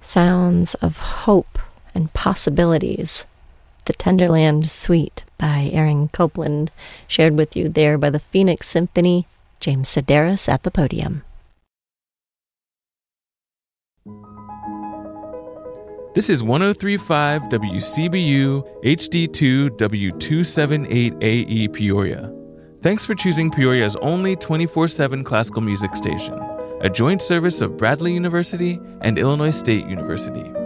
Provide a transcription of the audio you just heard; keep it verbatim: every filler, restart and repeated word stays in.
Sounds of hope and possibilities. The Tenderland Suite by Aaron Copland, shared with you there by the Phoenix Symphony. James Sedaris at the podium. This is one oh three point five W C B U H D two W two seventy-eight A E Peoria. Thanks for choosing Peoria's only twenty-four seven classical music station, a joint service of Bradley University and Illinois State University.